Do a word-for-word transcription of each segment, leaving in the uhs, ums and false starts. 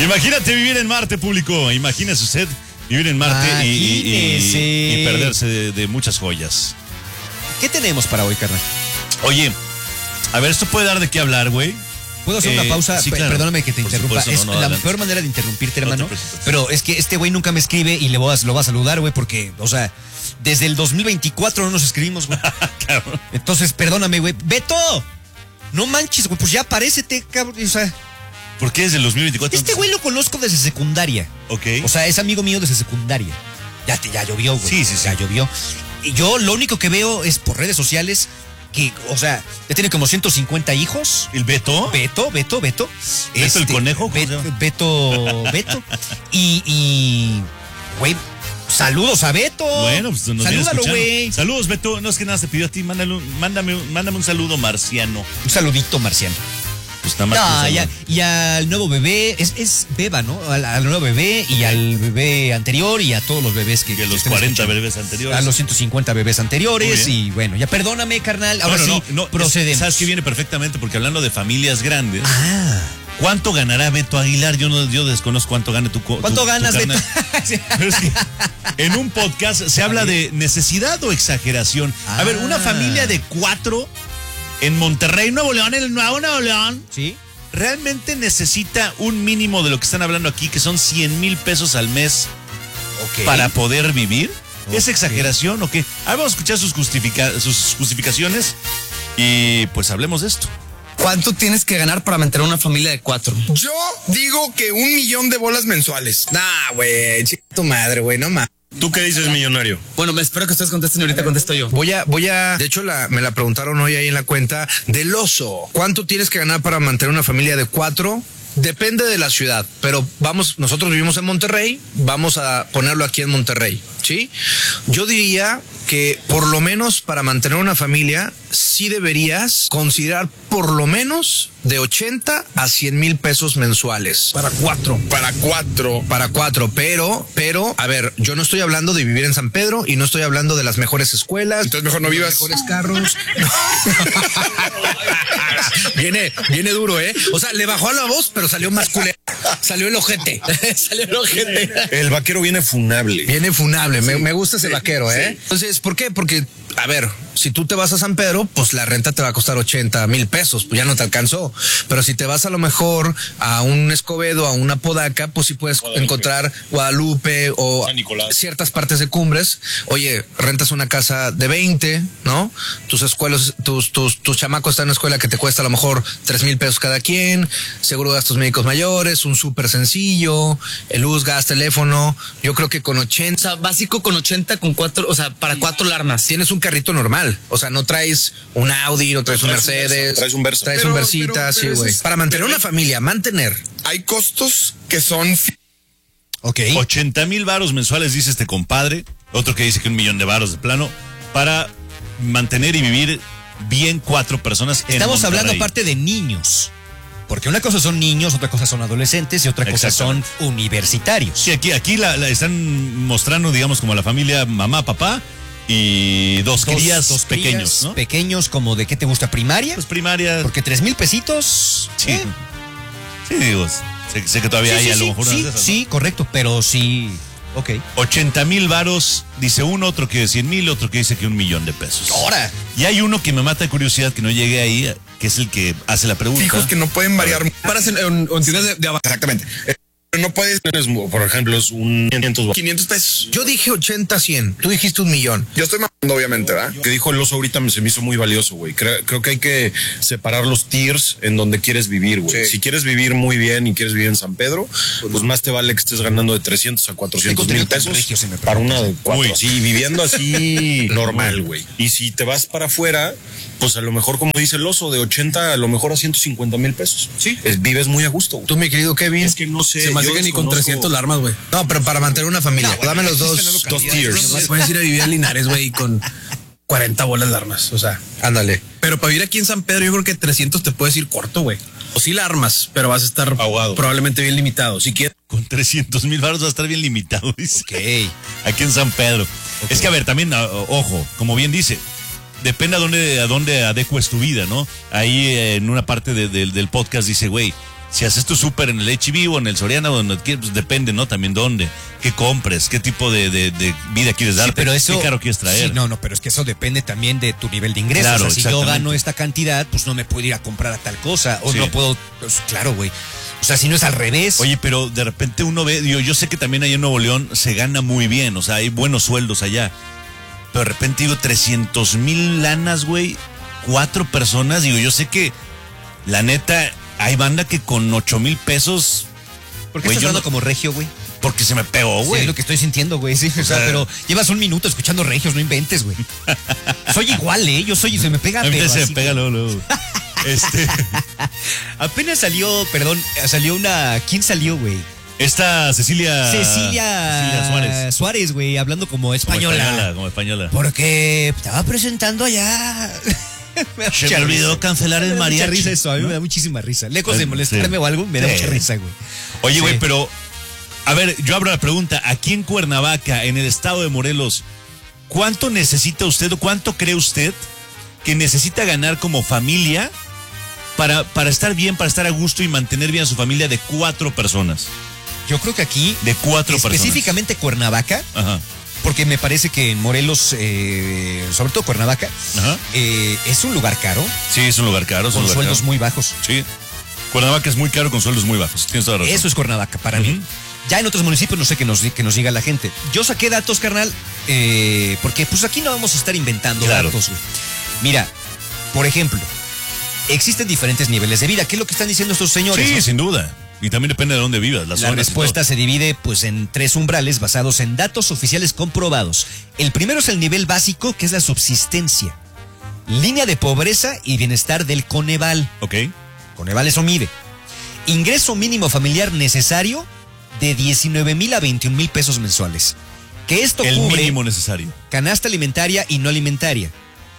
Imagínate vivir en Marte, público. Imagínese usted vivir en Marte y, y, y, y perderse de, de muchas joyas. ¿Qué tenemos para hoy, carnal? Oye, a ver, esto puede dar de qué hablar, güey. ¿Puedo hacer eh, una pausa? Sí, claro. Perdóname que te Por interrumpa. supuesto, es no, no, la adelante. peor manera de interrumpirte, hermano. No te preocupes. Pero es que este güey nunca me escribe y le voy a, lo va a saludar, güey, porque, o sea, desde el dos mil veinticuatro no nos escribimos, güey. Entonces, perdóname, güey. ¡Beto! No manches, güey, pues ya aparécete, cabrón. O sea, ¿por qué desde el dos mil veinticuatro? este güey lo conozco desde secundaria. Ok. O sea, es amigo mío desde secundaria. Ya, te, ya llovió, güey. Sí, sí, sí. Ya llovió. Y yo lo único que veo es por redes sociales que, o sea, ya tiene como ciento cincuenta hijos. ¿El Beto? Beto, Beto, Beto. ¿Beto el conejo? ¿Cómo se Beto, llama? Beto, Beto. Y, y, güey, saludos a Beto. Bueno, pues nos viene salúdalo, escuchando. güey. Saludos, Beto. No es que nada se pidió a ti. Mándale un, mándame, un- mándame un saludo marciano. Un saludito, Marciano. Pues nada más. que un No, saludo. ya, y al nuevo bebé, es, es Beba, ¿no? Al, al nuevo bebé y al bebé anterior y a todos los bebés que, Y a que los estén cuarenta escuchando. bebés anteriores. A los ciento cincuenta bebés anteriores. Muy bien. Y bueno, ya perdóname, carnal. Ahora Bueno, sí, no, no, procedemos. ¿Sabes qué viene perfectamente? Porque hablando de familias grandes, Ah, ¿cuánto ganará Beto Aguilar? Yo no, yo desconozco cuánto gane tu co- ¿cuánto tu- tu ganas, Beto? carnal. Pero es que en un podcast se habla de necesidad o exageración. A ver, una Ah. familia de cuatro en Monterrey, Nuevo León, en el Nuevo Nuevo León, ¿Sí? realmente necesita un mínimo de lo que están hablando aquí, que son cien mil pesos al mes Ok. para poder vivir. ¿Es Ok. exageración o qué? A ver, vamos a escuchar sus, justifica- sus justificaciones y pues hablemos de esto. ¿Cuánto tienes que ganar para mantener una familia de cuatro? Yo digo que un millón de bolas mensuales. Nah, güey, chica tu madre, güey, no más. ¿Tú qué dices, millonario? Bueno, me espero que ustedes contesten y ahorita contesto yo. Voy a, voy a, de hecho la, me la preguntaron hoy ahí en la cuenta del oso. ¿Cuánto tienes que ganar para mantener una familia de cuatro? Depende de la ciudad, pero vamos, nosotros vivimos en Monterrey, vamos a ponerlo aquí en Monterrey, ¿sí? Yo diría que por lo menos para mantener una familia, sí deberías considerar por lo menos de ochenta a cien mil pesos mensuales. Para cuatro. Para cuatro. Para cuatro, pero, pero, a ver, yo no estoy hablando de vivir en San Pedro y no estoy hablando de las mejores escuelas. Entonces mejor no de vivas. los mejores carros. viene, viene duro, ¿eh? O sea, le bajó a la voz, pero salió más culero. Salió el ojete. Salió el ojete. El vaquero viene funable. Viene funable, me, me gusta ese vaquero, ¿eh? sí. Entonces, ¿por qué? Porque, a ver, si tú te vas a San Pedro, pues la renta te va a costar ochenta mil pesos, pues ya no te alcanzó. Pero si te vas a lo mejor a un Escobedo, a una Podaca, pues sí puedes Guadalupe. encontrar Guadalupe o San Nicolás. ciertas partes de Cumbres. Oye, rentas una casa de veinte, ¿no? Tus escuelas, tus, tus, tus chamacos están en una escuela que te cuesta a lo mejor tres mil pesos cada quien, seguro de gastos médicos mayores, un súper sencillo, el luz, gas, teléfono. Yo creo que con O ochenta sea, básico con ochenta, con cuatro, o sea, para cuatro larmas. tienes un carrito normal. O sea, no traes un Audi, no traes un traes un Mercedes. Versa, traes un Versa. Traes Pero- un Versita, pero- sí, pero güey. eso es- Para mantener pero una familia, mantener. Hay costos que son fi- Ok. ochenta mil varos mensuales, dice este compadre. Otro que dice que un millón de varos de plano para mantener y vivir bien cuatro personas en Estamos hablando Monterrey. aparte de niños. Porque una cosa son niños, otra cosa son adolescentes y otra cosa son Exactamente. universitarios. Sí, aquí, aquí la, la están mostrando, digamos, como la familia mamá, papá y dos, Dos- crías dos pequeños, crías ¿no? Pequeños, como de qué te gusta, primaria. Pues primaria. Porque tres mil pesitos. Sí. eh, Sí, digo, sé, sé que todavía sí, hay sí, a lo sí, mejor sí, unas de esas, ¿no? sí, correcto, pero sí. Ok. ochenta mil varos, dice uno, otro que cien mil, otro que dice que un millón de pesos. Ahora. Y hay uno que me mata de curiosidad que no llegue ahí, que es el que hace la pregunta. fijos que no pueden variar. Para hacer, en, en tiendas de, de abajo. Exactamente. Eh, Pero no puedes, por ejemplo, es un quinientos, quinientos pesos. Yo dije ochenta, cien. Tú dijiste un millón. Yo estoy mamando, obviamente, ¿verdad? Que dijo el oso ahorita me, se me hizo muy valioso, güey. Creo, creo que hay que separar los tiers en donde quieres vivir, güey. Sí. Si quieres vivir muy bien y quieres vivir en San Pedro, pues más te vale que estés ganando de trescientos a cuatrocientos mil contenido tan pesos regio, se me para una de cuatro. Uy. Sí, viviendo así normal, güey. Y si te vas para afuera, pues a lo mejor, como dice el oso, de ochenta a lo mejor a ciento cincuenta mil pesos. Sí. Es- vives muy a gusto, güey. Tú, mi querido Kevin. Es que no sé. Se me hace yo que ni con desconozco- trescientos larmas, güey. No, pero para mantener una familia. Dame los dos. Dos tiers. No puedes ir a vivir a Linares, güey, con cuarenta bolas de armas, o sea. Ándale. Pero para vivir aquí en San Pedro, yo creo que trescientos te puedes ir corto, güey. O sí la armas, pero vas a estar Ahogado. probablemente bien limitado. Si quieres. Con trescientos mil varos va a estar bien limitado, dice. Ok. Aquí en San Pedro. Es que, a ver, también, a- ojo, como bien dice, depende a dónde, a dónde adecues tu vida, ¿no? Ahí eh, en una parte de- de- del podcast dice, güey, si haces tu súper en el H E B o en el Soriana o donde quieras, pues depende, ¿no? También dónde, qué compres, qué tipo de, de, de vida quieres darte, Sí, pero eso, qué caro quieres traer. Sí, no, no, pero es que eso depende también de tu nivel de ingresos. Claro, o sea, si yo exactamente. gano esta cantidad, pues no me puedo ir a comprar a tal cosa. O Sí. no puedo, pues, claro, güey. O sea, si no es al revés. Oye, pero de repente uno ve, yo, yo sé que también allá en Nuevo León se gana muy bien, o sea, hay buenos sueldos allá. Pero de repente digo, trescientos mil lanas, güey, cuatro personas, digo, yo sé que la neta, hay banda que con ocho mil pesos, ¿Por qué güey, estás yo hablando no- como regio, güey? porque se me pegó, Sí, güey. es lo que estoy sintiendo, güey. Sí, o, sea, sea- pero llevas un minuto escuchando regios, no inventes, güey. Soy igual, ¿eh? Yo soy, se me pega, A mí pero se me así, pega güey. luego, luego. Este, Apenas salió, perdón, salió una... ¿Quién salió, güey? esta Cecilia... Cecilia, Cecilia Suárez. Suárez, güey, hablando como Como española. española, como española. Porque estaba presentando allá. Me da Se mucha me olvidó risa. cancelar el Me da mariachi. Mucha risa eso, a mí ¿no? me da muchísima risa. Lejos de Sí. molestarme o algo, me da Sí. mucha risa, güey. Oye, güey, Sí. pero... A ver, yo abro la pregunta. Aquí en Cuernavaca, en el estado de Morelos, ¿cuánto necesita usted o cuánto cree usted que necesita ganar como familia para, para estar bien, para estar a gusto y mantener bien a su familia de cuatro personas? Yo creo que aquí, De cuatro personas. específicamente Cuernavaca, Ajá, porque me parece que en Morelos, eh, sobre todo Cuernavaca, ajá. eh, es un lugar caro, Sí, es un lugar caro. Es un con lugar sueldos caro. muy bajos. Sí. Cuernavaca es muy caro con sueldos muy bajos. Tienes toda la razón. Eso es Cuernavaca para mí. Ujú. Ya en otros municipios no sé que nos, que nos diga la gente. Yo saqué datos, carnal, eh, porque pues aquí no vamos a estar inventando Claro. datos, güey. Mira, por ejemplo, existen diferentes niveles de vida. ¿Qué es lo que están diciendo estos señores? Sí, no? sin duda. Y también depende de dónde vivas. Las La zonas y respuesta todo. se divide pues en tres umbrales basados en datos oficiales comprobados. El primero es el nivel básico, que es la subsistencia. Línea de pobreza y bienestar del Coneval. Ok. Coneval eso mide. Ingreso mínimo familiar necesario de diecinueve mil a veintiún mil pesos mensuales. Que esto El cubre mínimo necesario. canasta alimentaria y no alimentaria.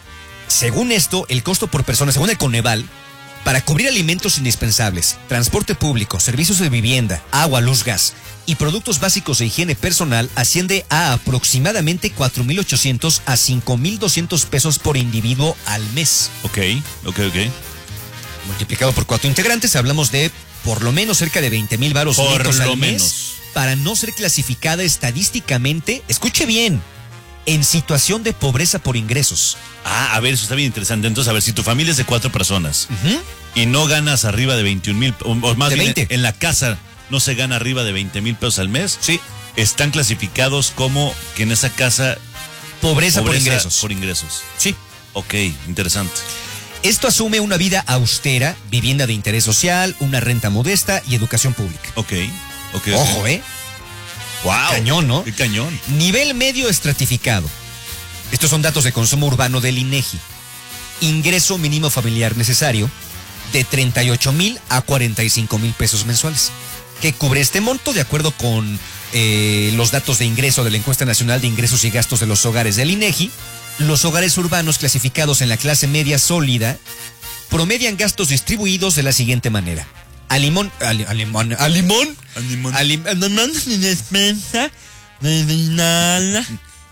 Según esto, el costo por persona, según el Coneval, para cubrir alimentos indispensables, transporte público, servicios de vivienda, agua, luz, gas y productos básicos de higiene personal asciende a aproximadamente cuatro mil ochocientos a cinco mil doscientos pesos por individuo al mes. Ok, ok, ok. Multiplicado por cuatro integrantes, hablamos de por lo menos cerca de veinte mil varos Por netos lo al mes menos. para no ser clasificada estadísticamente, escuche bien, en situación de pobreza por ingresos. Ah, a ver, eso está bien interesante. Entonces, a ver, si tu familia es de cuatro personas Ujú. y no ganas arriba de veintiún mil, o, o más De bien veinte. en la casa no se gana arriba de veinte mil pesos al mes, Sí. están clasificados como que en esa casa Pobreza, por ingresos. Por ingresos. Sí. Ok, interesante. Esto asume una vida austera, vivienda de interés social, una renta modesta y educación pública. Ok, ok. Ojo, ¿eh? Wow. Cañón, ¿no? Qué cañón. Nivel medio estratificado. Estos son datos de consumo urbano del INEGI. Ingreso mínimo familiar necesario de treinta y ocho mil a cuarenta y cinco mil pesos mensuales. Que cubre este monto de acuerdo con eh, los datos de ingreso de la Encuesta Nacional de Ingresos y Gastos de los Hogares del INEGI. Los hogares urbanos clasificados en la clase media sólida promedian gastos distribuidos de la siguiente manera. Alimón, ali- alimón, alimón, Alimón. alim- alimón, despensa, medicinal,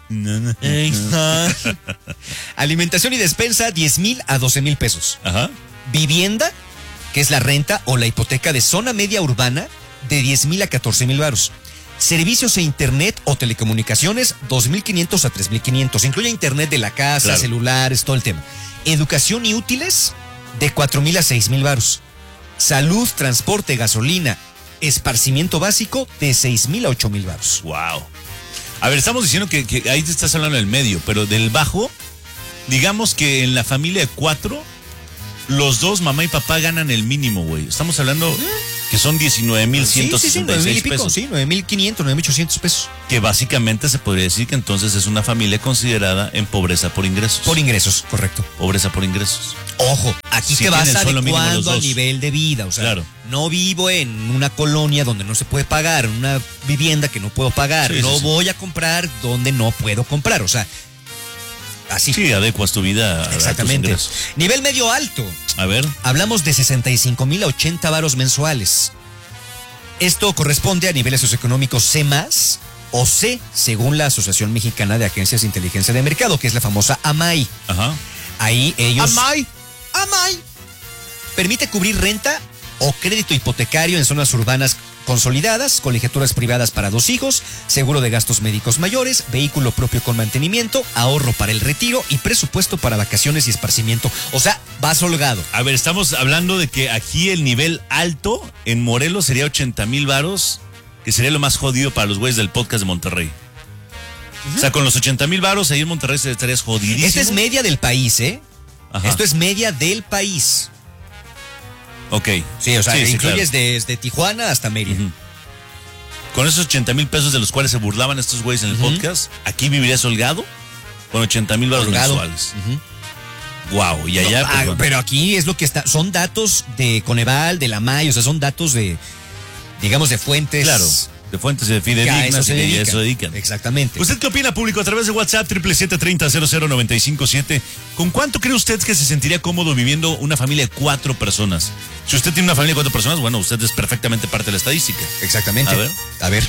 extra. Alimentación y despensa, diez mil a doce mil pesos. Ajá. Vivienda, que es la renta o la hipoteca de zona media urbana, de diez mil a catorce mil varos. Servicios e internet o telecomunicaciones, dos mil quinientos a tres mil quinientos. Incluye internet de la casa, Claro. celulares, todo el tema. Educación y útiles, de cuatro mil a seis mil varos. Salud, transporte, gasolina, esparcimiento básico, de seis mil a ocho mil varos. Wow. A ver, estamos diciendo que, que ahí te estás hablando del medio, pero del bajo, digamos que en la familia de cuatro, los dos, mamá y papá, ganan el mínimo, güey. Estamos hablando que son diecinueve mil ciento Sí, sí, sí, sesenta y nueve mil y seis pico, pesos. sí, nueve mil quinientos, nueve mil ochocientos pesos. Que básicamente se podría decir que entonces es una familia considerada en pobreza por ingresos. Por ingresos, correcto. Pobreza por ingresos. Ojo, aquí Si te vas tienen sueldo mínimo los adecuando al dos. nivel de vida. O sea, Claro. no vivo en una colonia donde no se puede pagar, en una vivienda que no puedo pagar. Sí, no sí, sí. voy a comprar donde no puedo comprar. O sea, así. Sí, adecuas tu vida a- a tus Exactamente. ingresos. Nivel medio alto. A ver. Hablamos de sesenta y cinco mil a ochenta varos mensuales. Esto corresponde a niveles socioeconómicos C más o C, según la Asociación Mexicana de Agencias de Inteligencia de Mercado, que es la famosa AMAI. Ajá. Ahí ellos... Amay. AMAI permite cubrir renta o crédito hipotecario en zonas urbanas consolidadas, colegiaturas privadas para dos hijos, seguro de gastos médicos mayores, vehículo propio con mantenimiento, ahorro para el retiro y presupuesto para vacaciones y esparcimiento. O sea, vas holgado. A ver, estamos hablando de que aquí el nivel alto en Morelos sería ochenta mil varos, que sería lo más jodido para los güeyes del podcast de Monterrey. Uh-huh. O sea, con los ochenta mil varos ahí en Monterrey se estarías jodidísimo. Esta es media del país, ¿eh? Ajá. Esto es media del país. Ok. Sí, o sea, sí, sí, incluyes claro. desde Tijuana hasta Mérida. Uh-huh. Con esos ochenta mil pesos de los cuales se burlaban estos güeyes en el uh-huh. podcast, ¿aquí vivirías holgado? Con ochenta mil varos mensuales. Uh-huh. Wow, y allá... No, pues, ah, bueno. Pero aquí es lo que está... Son datos de Coneval, de la M A Y, o sea, son datos de... Digamos, de fuentes... Claro, de fuentes de fidedignas. Que a eso se y dedican. a eso dedican. Exactamente. ¿Usted qué opina, público? A través de WhatsApp, triple siete treinta cero cero noventa y cinco siete. ¿Con cuánto cree usted que se sentiría cómodo viviendo una familia de cuatro personas? Si usted tiene una familia de cuatro personas, bueno, usted es perfectamente parte de la estadística. Exactamente. A ver. A ver.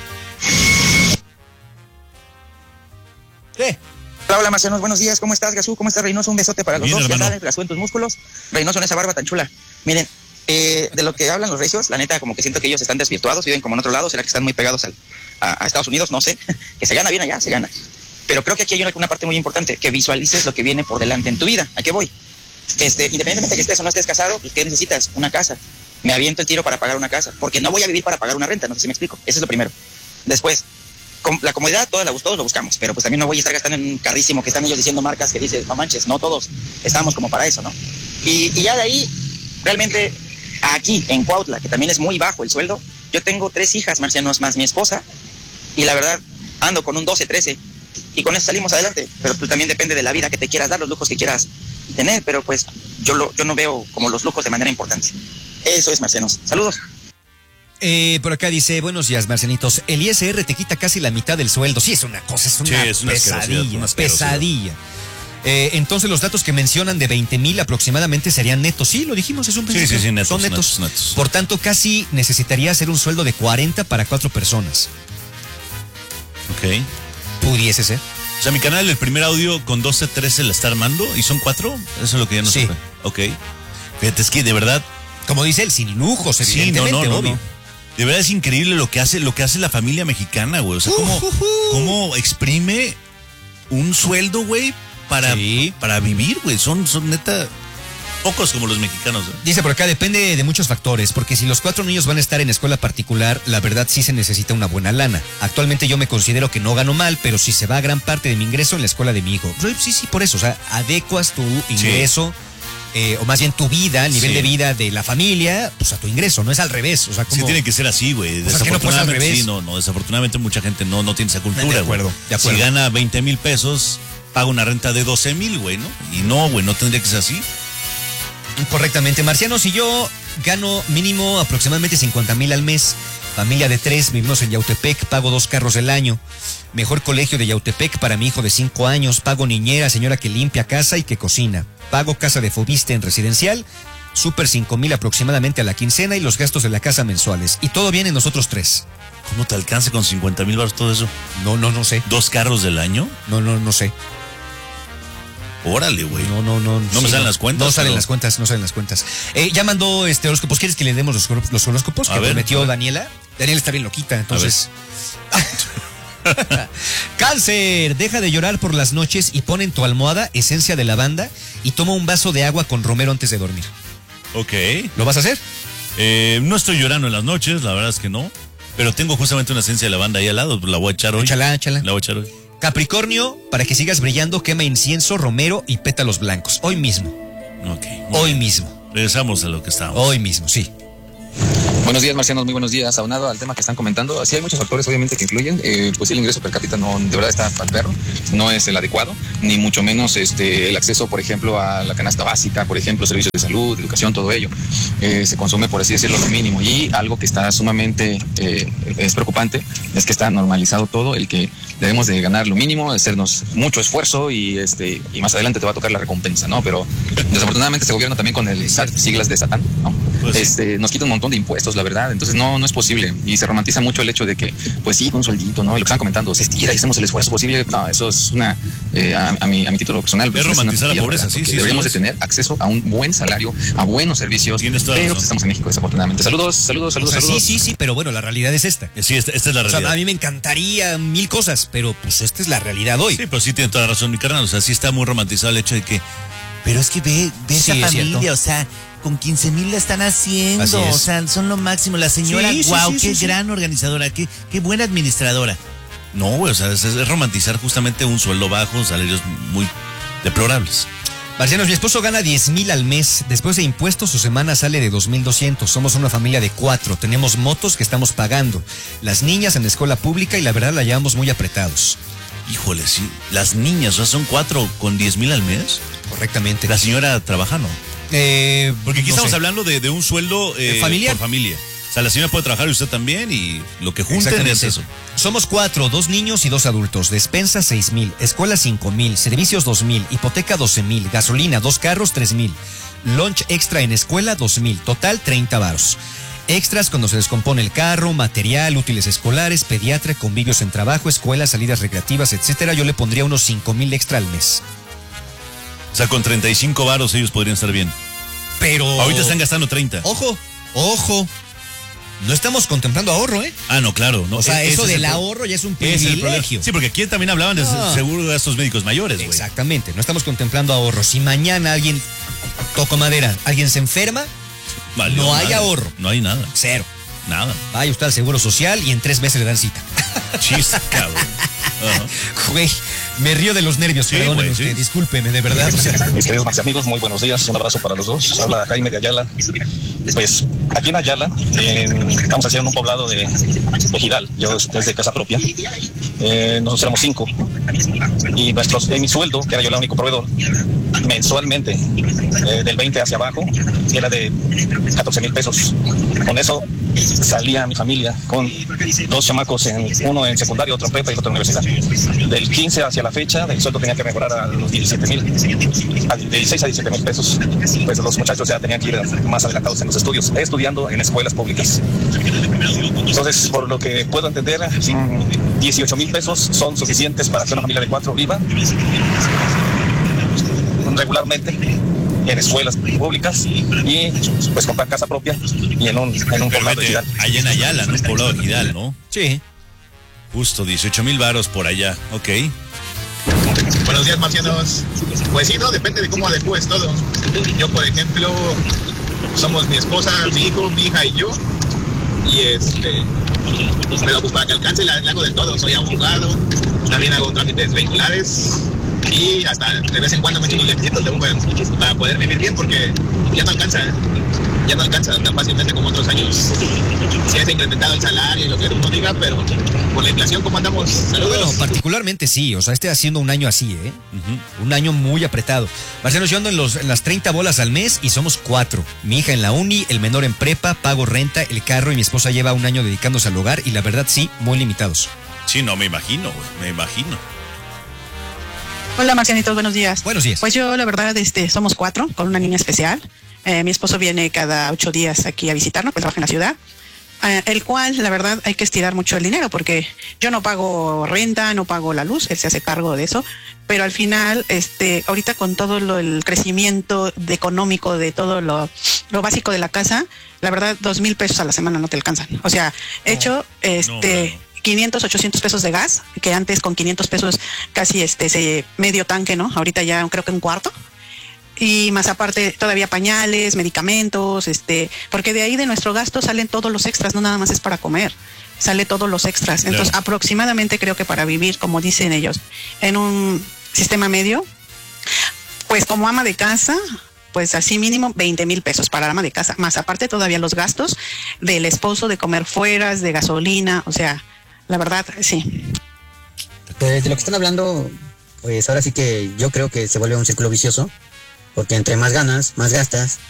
¿Qué? Hola, hola, Marcianos, buenos días. ¿Cómo estás, Gasú? ¿Cómo estás, Reynoso? Un besote para los Bien, dos. hermano. Ya saben, las tus músculos. Reynoso en esa barba tan chula. Miren, eh, de lo que hablan los recios, la neta, como que siento que ellos están desvirtuados, viven como en otro lado, será que están muy pegados al, a, a Estados Unidos, no sé. Que se gana bien allá, se gana. Pero creo que aquí hay una, una parte muy importante, que visualices lo que viene por delante en tu vida. ¿A qué voy? Este, independientemente de que estés o no estés casado, pues, ¿qué necesitas? Una casa. Me aviento el tiro para pagar una casa, porque no voy a vivir para pagar una renta, no sé si me explico. Eso es lo primero. Después, com- la comodidad, todos la, todos lo buscamos, pero pues también no voy a estar gastando en un carrísimo que están ellos diciendo marcas que dices, no manches, no todos estamos como para eso, ¿no? Y, y ya de ahí, realmente, aquí, en Cuautla, que también es muy bajo el sueldo, yo tengo tres hijas, Marcianos, más mi esposa, y la verdad, ando con un doce, trece, y con eso salimos adelante, pero pues también depende de la vida que te quieras dar, los lujos que quieras tener, pero pues yo, lo, yo no veo como los lujos de manera importante. Eso es, Marcianos. Saludos. Eh, por acá dice, buenos días, Marcianitos. El I S R te quita casi la mitad del sueldo. Sí, es una cosa, es una, Sí, es una asquerosidad, pesadilla, una asquerosidad. pesadilla. Eh, entonces los datos que mencionan de veinte mil aproximadamente serían netos. Sí, lo dijimos, es un Sí, principio. sí, sí, netos, Son netos. netos, netos. Por tanto, casi necesitaría hacer un sueldo de cuarenta para cuatro personas. Ok. Pudiese ser. O sea, mi canal, el primer audio con doce, trece la está armando, ¿y son cuatro? Eso es lo que ya no Sí. sé. Ok. Fíjate, es que de verdad... Como dice él, sin lujos, Sí, no, evidentemente, no, no, obvio. no. De verdad es increíble lo que hace, lo que hace la familia mexicana, güey. O sea, cómo, Uh, uh, uh. cómo exprime un sueldo, güey, para, Sí. para vivir, güey. Son, son neta pocos como los mexicanos, ¿eh? Dice por acá, depende de muchos factores, porque si los cuatro niños van a estar en escuela particular, la verdad sí se necesita una buena lana. Actualmente yo me considero que no gano mal, pero si se va gran parte de mi ingreso en la escuela de mi hijo. Sí, sí, por eso, o sea, adecuas tu ingreso, eh, o más bien tu vida, el nivel Sí. de vida de la familia, pues a tu ingreso, no es al revés. O sea, como... Sí, tiene que ser así, güey. O sea, que no puede ser al Desafortunadamente, revés. sí, no, no, desafortunadamente mucha gente no, no tiene esa cultura, De acuerdo, güey. de acuerdo. Si gana veinte mil pesos, paga una renta de doce mil, güey, ¿no? Y no, güey, no tendría que ser así. Correctamente, Marcianos y yo gano mínimo aproximadamente cincuenta mil al mes. Familia de tres, vivimos en Yautepec, pago dos carros el año. Mejor colegio de Yautepec para mi hijo de cinco años. Pago niñera, señora que limpia casa y que cocina. Pago casa de Fobiste en residencial. Super cinco mil aproximadamente a la quincena y los gastos de la casa mensuales. Y todo bien en nosotros tres. ¿Cómo te alcanza con cincuenta mil baros todo eso? No, no, no sé. ¿Dos carros del año? No, no, no sé. Órale, güey. No, no, no. No me salen las cuentas, No salen pero- las cuentas, no salen las cuentas. Eh, ya mandó este horóscopos. ¿Quieres que le demos los, horó- los horóscopos A que ver, prometió a ver. Daniela? Daniela está bien loquita, entonces. Cáncer, deja de llorar por las noches y pon en tu almohada esencia de lavanda y toma un vaso de agua con romero antes de dormir. Ok. ¿Lo vas a hacer? Eh, no estoy llorando en las noches, la verdad es que no. Pero tengo justamente una esencia de lavanda ahí al lado, la voy a echar hoy. Échala, échala. La voy a echar hoy. Capricornio, para que sigas brillando, quema incienso, romero y pétalos blancos. Hoy mismo. Ok. Hoy mismo. Regresamos a lo que estábamos. Hoy mismo, sí. Buenos días, marcianos, muy buenos días. Aunado al tema que están comentando, sí hay muchos factores obviamente que influyen, eh, pues sí, el ingreso per cápita no, de verdad está al perro, no es el adecuado, ni mucho menos este, el acceso, por ejemplo, a la canasta básica, por ejemplo, servicios de salud, educación, todo ello, eh, se consume, por así decirlo, lo mínimo. Y algo que está sumamente eh, es preocupante es que está normalizado todo, el que debemos de ganar lo mínimo, hacernos mucho esfuerzo y este y más adelante te va a tocar la recompensa, ¿no? Pero desafortunadamente este gobierno también con el S A T, siglas de Satán, ¿no? Pues sí. este, nos quita un montón de impuestos, la verdad. Entonces no, no es posible. Y se romantiza mucho el hecho de que, pues sí, con un sueldito, ¿no? Y lo que están comentando, se estira y hacemos el esfuerzo posible. No, eso es una, eh, a, a, mi, a mi título personal. Es romantizar la pobreza, sí, sí. Deberíamos sí, de tener acceso a un buen salario, a buenos servicios. Tienes toda la pero razón. estamos en México, desafortunadamente. Saludos, saludos, saludos, O sea, saludos. sí, sí, sí, pero bueno, la realidad es esta. Sí, esta, esta es la O sea, realidad. a mí me encantaría mil cosas, pero pues esta es la realidad hoy. Sí, pero sí tiene toda la razón, mi carnal. O sea, sí está muy romantizado el hecho de que. Pero es que ve, ve Sí, esa es familia, cierto. o sea, con quince mil la están haciendo. Así es. O sea, son lo máximo. La señora, Sí, sí, wow, sí, qué sí, sí. gran organizadora, qué, qué buena administradora. No, güey, o sea, es, es romantizar justamente un sueldo bajo, salarios muy deplorables. Marcianos, mi esposo gana diez mil al mes. Después de impuestos, su semana sale de dos mil doscientos. Somos una familia de cuatro. Tenemos motos que estamos pagando. Las niñas en la escuela pública y la verdad la llevamos muy apretados. Híjole, sí. Las niñas, o sea, son cuatro con diez mil al mes. Correctamente. La señora trabaja, ¿no? Eh, Porque aquí no estamos sé. hablando de, de un sueldo eh, familiar. por familia. O sea, la señora puede trabajar y usted también y lo que junten es Exactamente. eso. Somos cuatro, dos niños y dos adultos. Despensa seis mil, escuela cinco mil, servicios dos mil, hipoteca doce mil, gasolina, dos carros tres mil, lunch extra en escuela dos mil, total treinta varos. Extras cuando se descompone el carro, material, útiles escolares, pediatra, convivios en trabajo, escuela, salidas recreativas, etcétera. Yo le pondría unos cinco mil extra al mes. O sea, con treinta y cinco varos ellos podrían estar bien. Pero Ahorita están gastando treinta. Ojo, ojo. No estamos contemplando ahorro, ¿eh? Ah, no, claro. No, O sea, e- ese eso es el del pro- ahorro ya es un ese es el problema. privilegio. Sí, porque aquí también hablaban de No. seguro de gastos médicos mayores, güey. Exactamente, no estamos contemplando ahorro. Si mañana alguien, toco madera, alguien se enferma, Valió no hay madre. ahorro. No hay nada. Cero. Nada. Vaya usted al Seguro Social y en tres meses le dan cita. Chiste, cabrón. Ajá. Güey, me río de los nervios, Sí, perdónenme güey, usted, sí. discúlpeme, de verdad. O sea, Mis queridos Maxi amigos, muy buenos días, un abrazo para los dos. Habla Jaime de Ayala. Pues aquí en Ayala, en- estamos haciendo un poblado de, de Gidal, yo desde casa propia. Eh, nosotros éramos cinco. Y nuestros, en mi sueldo, que era yo el único proveedor, mensualmente, eh, del veinte hacia abajo, era de catorce mil pesos. Con eso salía mi familia con dos chamacos, en, uno en secundaria, otro en prepa y otro en universidad. Del quince hacia la fecha, el sueldo tenía que mejorar a los diecisiete mil, a dieciséis a diecisiete mil pesos. Pues los muchachos ya tenían que ir más adelantados en los estudios, estudiando en escuelas públicas. Entonces, por lo que puedo entender, dieciocho mil pesos son suficientes para que una familia de cuatro viva regularmente en escuelas públicas y pues comprar casa propia y en un, en un Pero poblado de vete, Gidal. allá en Ayala, ¿no? Un poblado de Gidal, ¿no? sí. Justo, dieciocho mil varos por allá. Ok. Buenos días, marcianos. Pues sí, no, depende de cómo adecúes todo. Yo, por ejemplo, somos mi esposa, mi hijo, mi hija y yo. Y este, pero pues para que alcance la, la hago de todo. Soy abogado, también hago trámites vehiculares y hasta de vez en cuando me echo unos lentecitos de Uber para poder vivir bien porque ya no alcanza, ya no alcanza tan fácilmente como otros años. Sí se ha incrementado el salario y lo que uno diga, pero por la inflación, ¿cómo andamos? Saludos. Bueno, particularmente sí, o sea, este haciendo un año así, ¿eh? Un año muy apretado. Marciano, yo ando en, los, en las treinta bolas al mes y somos cuatro. Mi hija en la uni, el menor en prepa, pago renta, el carro y mi esposa lleva un año dedicándose al hogar y la verdad sí, muy limitados. Sí, no, me imagino, güey. Me imagino. Hola, Marcianitos, buenos días. Buenos días. Pues yo, la verdad, este, somos cuatro, con una niña especial. Eh, mi esposo viene cada ocho días aquí a visitarnos, pues trabaja en la ciudad. Eh, el cual, la verdad, hay que estirar mucho el dinero porque yo no pago renta, no pago la luz, él se hace cargo de eso. Pero al final, este, ahorita con todo lo, el crecimiento de económico de todo lo, lo básico de la casa, la verdad, dos mil pesos a la semana no te alcanzan. O sea, hecho, este... no. quinientos, ochocientos pesos de gas, que antes con quinientos pesos casi este se medio tanque, ¿no? Ahorita ya creo que un cuarto. Y más aparte todavía pañales, medicamentos, este, porque de ahí de nuestro gasto salen todos los extras, no nada más es para comer, sale todos los extras. Entonces, Claro. aproximadamente creo que para vivir, como dicen ellos, en un sistema medio, pues como ama de casa, pues así mínimo veinte mil pesos para la ama de casa, más aparte todavía los gastos del esposo, de comer fueras, de gasolina, o sea, la verdad, sí. Pues de lo que están hablando, pues ahora sí que yo creo que se vuelve un círculo vicioso, porque entre más ganas, más gastas,